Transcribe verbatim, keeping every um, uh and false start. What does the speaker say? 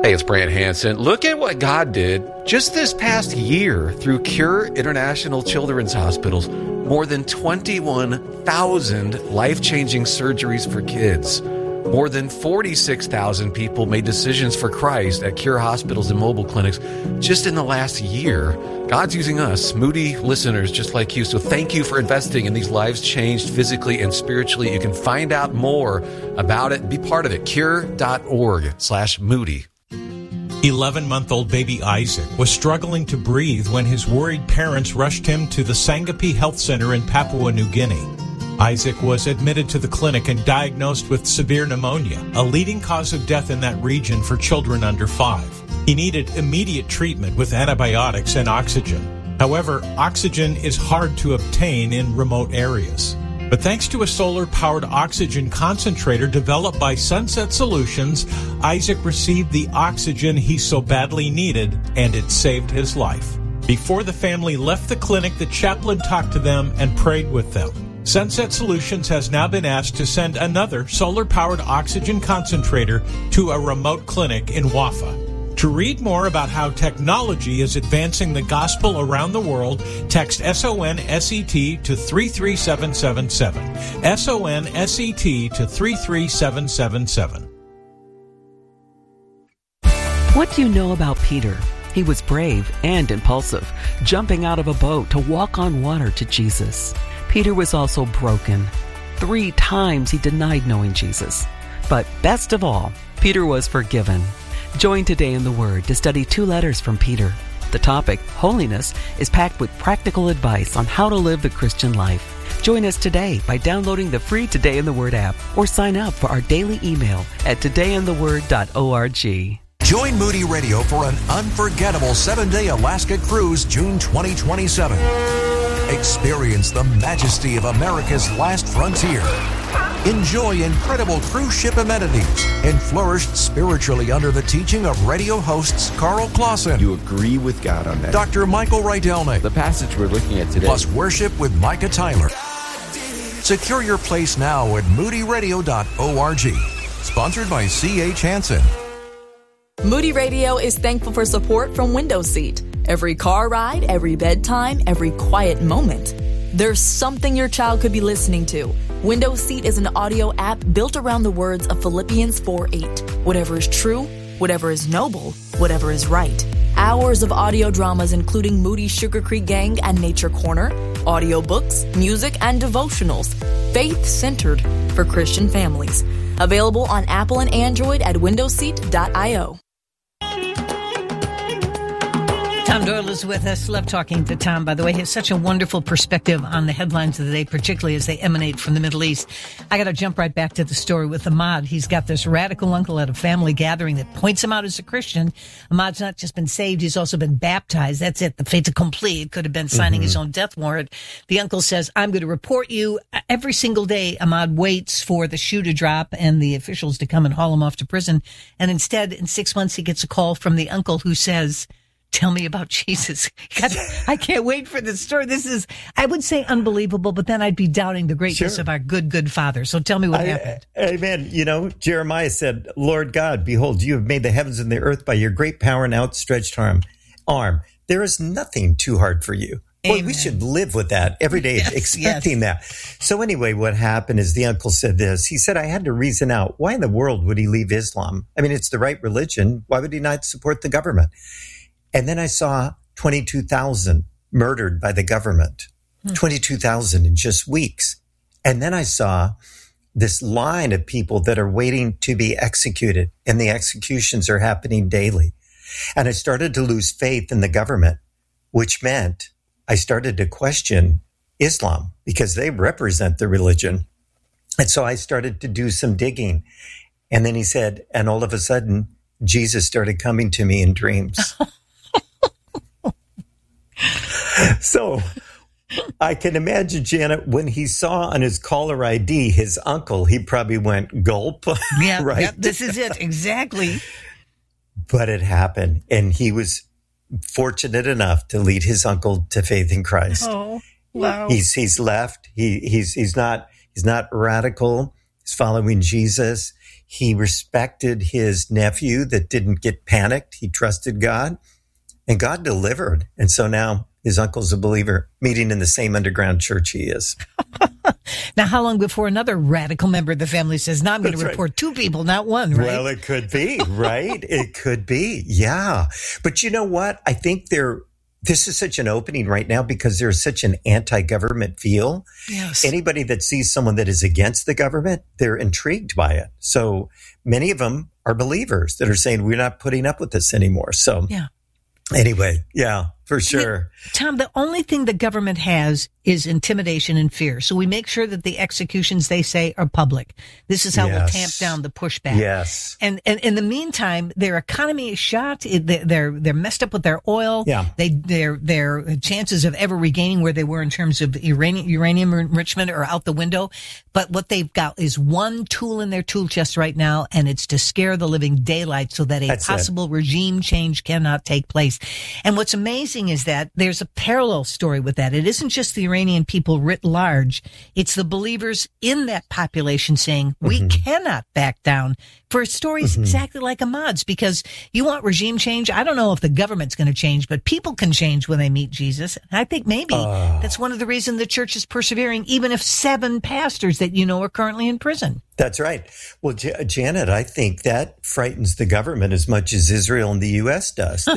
Hey, it's Brant Hansen. Look at what God did just this past year through Cure International Children's Hospitals. More than twenty-one thousand life-changing surgeries for kids. More than forty-six thousand people made decisions for Christ at Cure hospitals and mobile clinics just in the last year. God's using us, Moody listeners just like you. So thank you for investing in these lives changed physically and spiritually. You can find out more about it. Be part of it. Cure.org slash Moody. eleven-month-old baby Isaac was struggling to breathe when his worried parents rushed him to the Sangapi Health Center in Papua New Guinea. Isaac was admitted to the clinic and diagnosed with severe pneumonia, a leading cause of death in that region for children under five. He needed immediate treatment with antibiotics and oxygen. However, oxygen is hard to obtain in remote areas. But thanks to a solar-powered oxygen concentrator developed by Sunset Solutions, Isaac received the oxygen he so badly needed, and it saved his life. Before the family left the clinic, the chaplain talked to them and prayed with them. Sunset Solutions has now been asked to send another solar-powered oxygen concentrator to a remote clinic in Wafa. To read more about how technology is advancing the gospel around the world, text S O N S E T to three three seven seven seven. S O N S E T to three three seven seven seven. What do you know about Peter? He was brave and impulsive, jumping out of a boat to walk on water to Jesus. Peter was also broken. Three times he denied knowing Jesus. But best of all, Peter was forgiven. Join Today in the Word to study two letters from Peter. The topic, holiness, is packed with practical advice on how to live the Christian life. Join us today by downloading the free Today in the Word app or sign up for our daily email at today in the word dot org. Join Moody Radio for an unforgettable seven-day Alaska cruise June twenty twenty-seven. Experience the majesty of America's last frontier. Enjoy incredible cruise ship amenities and flourish spiritually under the teaching of radio hosts Carl Clausen. You agree with God on that. Doctor Michael Rydelnik. The passage we're looking at today. Plus worship with Micah Tyler. Secure your place now at moody radio dot org. Sponsored by C H Hansen. Moody Radio is thankful for support from Windows Seat. Every car ride, every bedtime, every quiet moment. There's something your child could be listening to. Windows Seat is an audio app built around the words of Philippians four eight. Whatever is true, whatever is noble, whatever is right. Hours of audio dramas including Moody's Sugar Creek Gang and Nature Corner, audiobooks, music, and devotionals. Faith-centered for Christian families. Available on Apple and Android at windows seat dot io. Tom Doyle is with us. Love talking to Tom, by the way. He has such a wonderful perspective on the headlines of the day, particularly as they emanate from the Middle East. I got to jump right back to the story with Ahmad. He's got this radical uncle at a family gathering that points him out as a Christian. Ahmad's not just been saved, he's also been baptized. That's it. The fait accompli. It could have been signing mm-hmm. his own death warrant. The uncle says, I'm going to report you. Every single day, Ahmad waits for the shoe to drop and the officials to come and haul him off to prison. And instead, in six months, he gets a call from the uncle who says, tell me about Jesus. God, I can't wait for this story. This is, I would say unbelievable, but then I'd be doubting the greatness sure. of our good, good Father. So tell me what I, happened. Amen. You know, Jeremiah said, Lord God, behold, you have made the heavens and the earth by your great power and outstretched arm. arm. There is nothing too hard for you. Boy, we should live with that every day, yes, expecting yes. that. So anyway, what happened is the uncle said this. He said, I had to reason out, why in the world would he leave Islam? I mean, it's the right religion. Why would he not support the government? And then I saw twenty-two thousand murdered by the government, hmm. twenty-two thousand in just weeks. And then I saw this line of people that are waiting to be executed, and the executions are happening daily. And I started to lose faith in the government, which meant I started to question Islam because they represent the religion. And so I started to do some digging. And then he said, and all of a sudden, Jesus started coming to me in dreams. So I can imagine, Janet, when he saw on his caller I D his uncle, he probably went gulp. Yeah, right? Yep, this is it. Exactly. But it happened. And he was fortunate enough to lead his uncle to faith in Christ. Oh, wow. He's he's left. He he's he's not he's not radical. He's following Jesus. He respected his nephew that didn't get panicked. He trusted God, and God delivered. And so now his uncle's a believer, meeting in the same underground church he is. Now, how long before another radical member of the family says, now I'm going to report right. two people, not one, right? Well, it could be, right? It could be, yeah. But you know what? I think there, this is such an opening right now because there's such an anti-government feel. Yes. Anybody that sees someone that is against the government, they're intrigued by it. So many of them are believers that are saying, we're not putting up with this anymore. So yeah. Anyway, yeah, for sure. Tom, the only thing the government has is intimidation and fear. So we make sure that the executions, they say, are public. This is how yes. we'll tamp down the pushback. Yes. And, and in the meantime, their economy is shot. They're, they're messed up with their oil. Yeah. They, their, their chances of ever regaining where they were in terms of uranium, uranium enrichment are out the window. But what they've got is one tool in their tool chest right now, and it's to scare the living daylight so that a That's possible it. regime change cannot take place. And what's amazing is that there's a parallel story with that. It isn't just the Iranian people writ large. It's the believers in that population saying, we mm-hmm. cannot back down for stories mm-hmm. exactly like Ahmad's, because you want regime change. I don't know if the government's going to change, but people can change when they meet Jesus. And I think maybe uh, that's one of the reasons the church is persevering, even if seven pastors that you know are currently in prison. That's right. Well, J- Janet, I think that frightens the government as much as Israel and the U S does. They